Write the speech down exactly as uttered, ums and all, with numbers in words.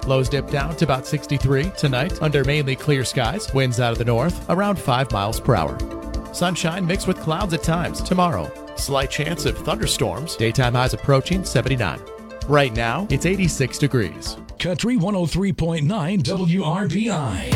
Lows dip down to about sixty-three. Tonight, under mainly clear skies, winds out of the north, around five miles per hour. Sunshine mixed with clouds at times. Tomorrow, slight chance of thunderstorms. Daytime highs approaching seventy-nine. Right now, it's eighty-six degrees. Country one oh three point nine W R B I.